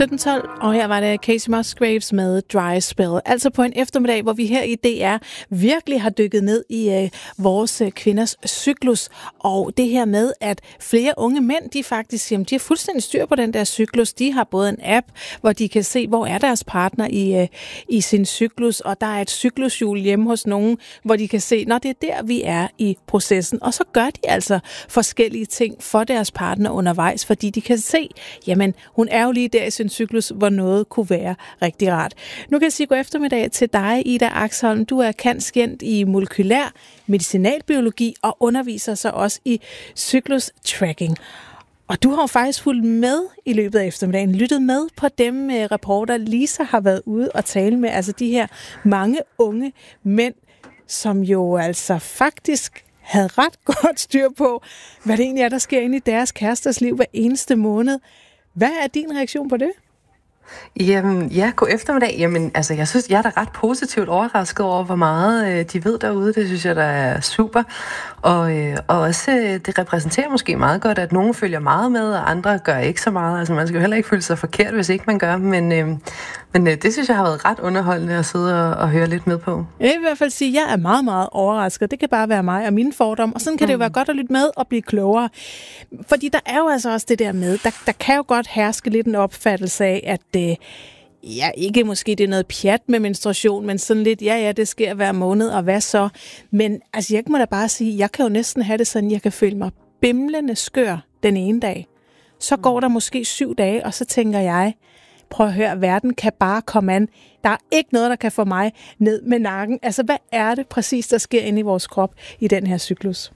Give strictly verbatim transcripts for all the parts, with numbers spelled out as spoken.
sytten tolv, og her var det Kacey Musgraves med Dry Spell. Altså på en eftermiddag, hvor vi her i D R virkelig har dykket ned i øh, vores øh, kvinders cyklus. Og det her med, at flere unge mænd, de faktisk jamen, de har fuldstændig styr på den der cyklus. De har både en app, hvor de kan se, hvor er deres partner i, øh, i sin cyklus. Og der er et cyklushjul hjemme hos nogen, hvor de kan se, når det er der, vi er i processen. Og så gør de altså forskellige ting for deres partner undervejs, fordi de kan se, jamen, hun er jo lige der i sin cyklus, hvor noget kunne være rigtig rart. Nu kan jeg sige god eftermiddag til dig, Ida Axholm. Du er cand.scient i molekylær medicinalbiologi og underviser så også i cyklustracking. Og du har jo faktisk fulgt med i løbet af eftermiddagen, lyttet med på dem reporter Lisa har været ude og tale med, altså de her mange unge mænd, som jo altså faktisk havde ret godt styr på, hvad det egentlig er, der sker inde i deres kæresters liv hver eneste måned. Hvad er din reaktion på det? Jamen, ja, god eftermiddag. Jamen, altså, jeg synes, jeg er da ret positivt overrasket over, hvor meget øh, de ved derude. Det synes jeg, der er super. Og, øh, og også, øh, det repræsenterer måske meget godt, at nogen følger meget med, og andre gør ikke så meget. Altså, man skal jo heller ikke føle sig forkert, hvis ikke man gør. Men, øh, men øh, det synes jeg har været ret underholdende at sidde og, og høre lidt med på. Jeg vil i hvert fald sige, at jeg er meget, meget overrasket. Det kan bare være mig og mine fordomme. Og sådan kan mm. det jo være godt at lytte med og blive klogere. Fordi der er jo altså også det der med, der, der kan jo godt herske lidt en opfattelse af, at øh, ja, ikke måske det er noget pjat med menstruation, men sådan lidt, ja, ja, det sker hver måned, og hvad så? Men altså, jeg må da bare sige, jeg kan jo næsten have det sådan, jeg kan føle mig bimlende skør den ene dag. Så går der måske syv dage, og så tænker jeg, prøv at høre, verden kan bare komme an. Der er ikke noget, der kan få mig ned med nakken. Altså, hvad er det præcis, der sker inde i vores krop i den her cyklus?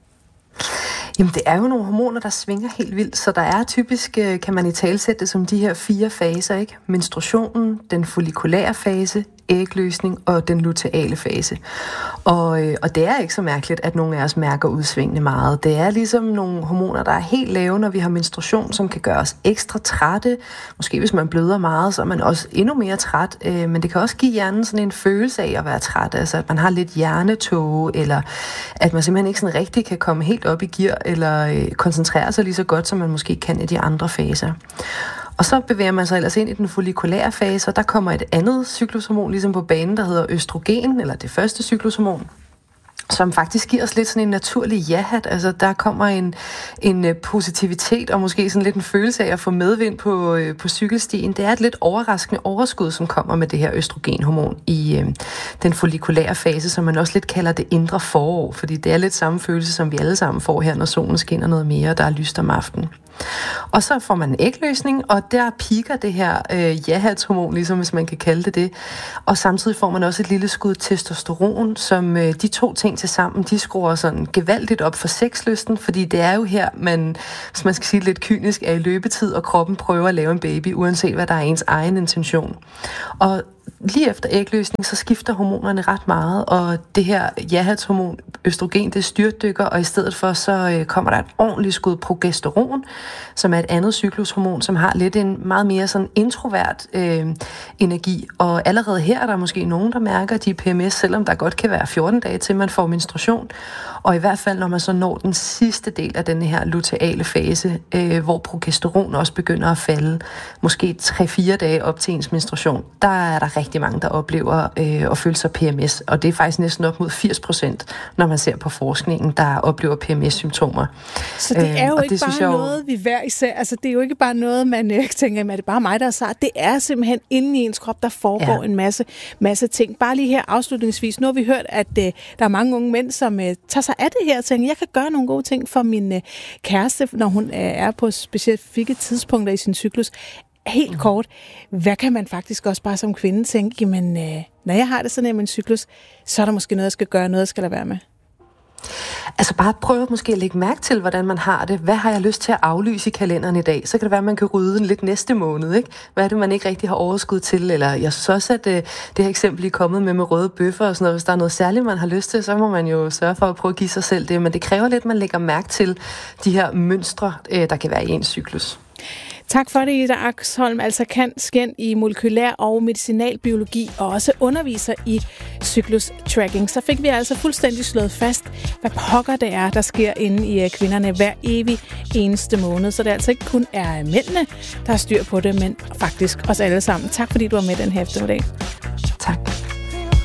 Jamen, det er jo nogle hormoner, der svinger helt vildt, så der er typisk, kan man i talsætte det som de her fire faser, ikke? Menstruationen, den follikulære fase, ægløsning og den luteale fase. Og, og det er ikke så mærkeligt, at nogle af os mærker udsvingende meget. Det er ligesom nogle hormoner, der er helt lave, når vi har menstruation, som kan gøre os ekstra trætte. Måske hvis man bløder meget, så er man også endnu mere træt. Men det kan også give hjernen sådan en følelse af at være træt. Altså at man har lidt hjernetåge, eller at man simpelthen ikke sådan rigtig kan komme helt op i gear, eller koncentrere sig lige så godt, som man måske kan i de andre faser. Og så bevæger man sig ellers ind i den follikulære fase, og der kommer et andet cyklushormon ligesom på banen, der hedder østrogen, eller det første cyklushormon, som faktisk giver os lidt sådan en naturlig ja-hat. Altså, der kommer en, en positivitet, og måske sådan lidt en følelse af at få medvind på, på cykelstien. Det er et lidt overraskende overskud, som kommer med det her østrogenhormon i øh, den follikulære fase, som man også lidt kalder det indre forår, fordi det er lidt samme følelse, som vi alle sammen får her, når solen skinner noget mere, og der er lyst om aftenen. Og så får man en ægløsning, og der piker det her øh, ja-hatshormon, ligesom hvis man kan kalde det det. Og samtidig får man også et lille skud testosteron, som øh, de to ting til sammen, de skruer sådan gevaldigt op for sexlysten, fordi det er jo her, man, hvis man skal sige lidt kynisk, er i løbetid, og kroppen prøver at lave en baby, uanset hvad der er ens egen intention. Og lige efter ægløsning, så skifter hormonerne ret meget, og det her ja-hatshormon, østrogen, det styrtdykker, og i stedet for, så øh, kommer der et ordentligt skud progesteron, som er et andet cyklushormon, som har lidt en meget mere sådan introvert øh, energi, og allerede her er der måske nogen, der mærker de P M S, selvom der godt kan være fjorten dage til, man får menstruation, og i hvert fald, når man så når den sidste del af den her luteale fase, øh, hvor progesteron også begynder at falde, måske tre fire dage op til ens menstruation, der er der rigtig mange, der oplever øh, at føle sig P M S, og det er faktisk næsten op mod firs procent, når man ser på forskningen, der oplever P M S-symptomer. Så det er jo øh, ikke bare jo... noget, vi hver især, altså det er jo ikke bare noget, man øh, tænker, er det bare mig, der er sart? Det er simpelthen inde i ens krop, der foregår ja. en masse, masse ting. Bare lige her afslutningsvis, nu har vi hørt, at øh, der er mange unge mænd, som øh, tager sig af det her og tænker, jeg kan gøre nogle gode ting for min øh, kæreste, når hun øh, er på specifikke tidspunkter i sin cyklus. Helt mm. kort, hvad kan man faktisk også bare som kvinde tænke, jamen, øh, når jeg har det sådan her med en cyklus, så er der måske noget, jeg skal gøre, noget, jeg skal lade være med? Altså bare prøve måske at lægge mærke til, hvordan man har det. Hvad har jeg lyst til at aflyse i kalenderen i dag? Så kan det være, at man kan rydde den lidt næste måned, ikke? Hvad er det, man ikke rigtig har overskud til? Eller jeg synes også, at det, det her eksempel er kommet med med røde bøffer og sådan noget. Hvis der er noget særligt, man har lyst til, så må man jo sørge for at prøve at give sig selv det. Men det kræver lidt, at man lægger mærke til de her mønstre, der kan være i ens cyklus. Tak for det, Ida Axholm, altså cand.scient i molekylær og medicinalbiologi og også underviser i cyklustracking. Så fik vi altså fuldstændig slået fast, hvad pokker det er, der sker inde i kvinderne hver evig eneste måned. Så det altså ikke kun er mændene, der har styr på det, men faktisk os alle sammen. Tak fordi du var med den her eftermiddag.